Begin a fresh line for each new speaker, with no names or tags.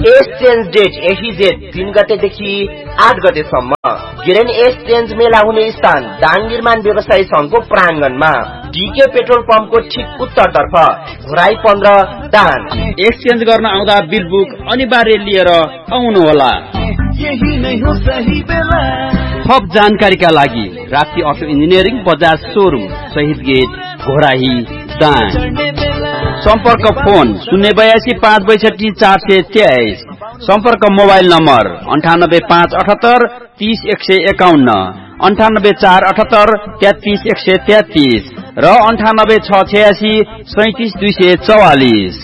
Exchange date एफिजेड 3 गतेदेखि 8 गतेसम्म। Grain exchange मेला हुने स्थान दाङ निर्माण व्यवसायी संघको प्राङ्गणमा, डीके पेट्रोल पम्पको ठिक उत्तरतर्फ, घोराई 15 दाङ।
एक्सचेन्ज गर्न आउँदा बिल बुक अनिवार्य लिएर आउनुहोला। थप जानकारीका लागि Rapti auto engineering Bajaj showroom, शहीद गेट, घोराही दाङ। सम्पर्क फोन 082 562 423। सम्पर्क मोबाइल नम्बर 98578 30 151, 98478 33 133 र 98686 37 244।